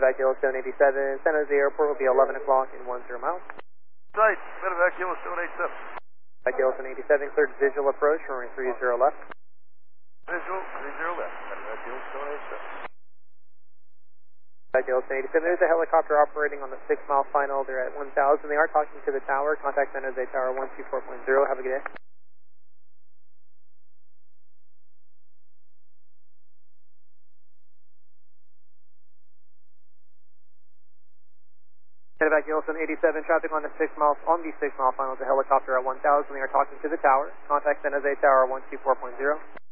Medevac Yellowstone 87, San Jose Airport will be 11 o'clock in 10 miles. Site, Medevac Yellowstone 87. Medevac Yellowstone 87, cleared visual approach, runway 30 left. Visual, 30 left, Medevac Yellowstone 87. Medevac Yellowstone 87, there's a helicopter operating on the 6-mile final. They're at 1,000. They are talking to the tower. Contact San Jose Tower 124.0. Have a good day. Medevac Yellowstone 87, traffic on the 6-mile final. The helicopter at 1,000. They are talking to the tower. Contact San Jose Tower 124.0.